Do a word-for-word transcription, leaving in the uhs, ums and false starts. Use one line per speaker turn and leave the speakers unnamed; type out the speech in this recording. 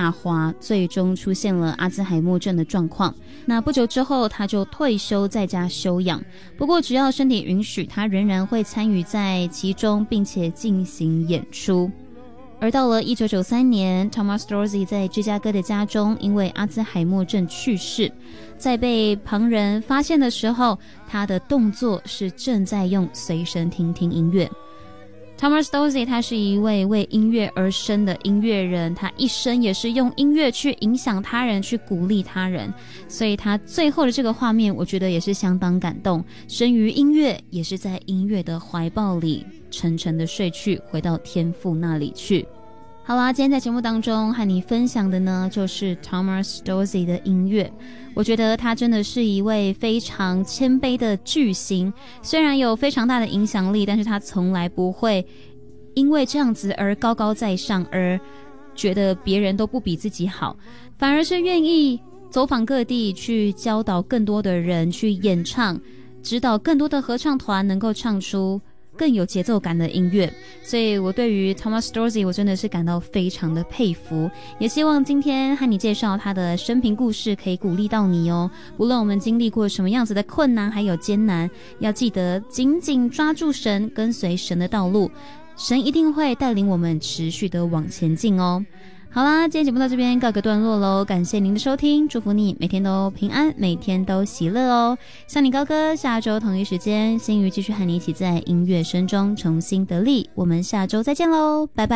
下滑，最终出现了阿兹海默症的状况。那不久之后他就退休在家休养，不过只要身体允许，他仍然会参与在其中并且进行演出。而到了一九九三年 Thomas Dorsey 在芝加哥的家中因为阿兹海默症去世，在被旁人发现的时候，他的动作是正在用随身听听音乐。Thomas Dorsey 他是一位为音乐而生的音乐人，他一生也是用音乐去影响他人，去鼓励他人，所以他最后的这个画面我觉得也是相当感动，生于音乐，也是在音乐的怀抱里沉沉的睡去，回到天父那里去。好啦，今天在节目当中和你分享的呢，就是 Thomas Dorsey 的音乐。我觉得他真的是一位非常谦卑的巨星，虽然有非常大的影响力，但是他从来不会因为这样子而高高在上，而觉得别人都不比自己好，反而是愿意走访各地，去教导更多的人，去演唱，指导更多的合唱团能够唱出更有节奏感的音乐。所以我对于 Thomas Dorsey 我真的是感到非常的佩服，也希望今天和你介绍他的生平故事可以鼓励到你哦。无论我们经历过什么样子的困难还有艰难，要记得紧紧抓住神，跟随神的道路，神一定会带领我们持续的往前进哦。好啦，今天节目到这边告个段落咯，感谢您的收听，祝福你每天都平安，每天都喜乐哦。向你高歌，下周同一时间，心瑜继续和你一起在音乐声中重新得力，我们下周再见咯，拜拜。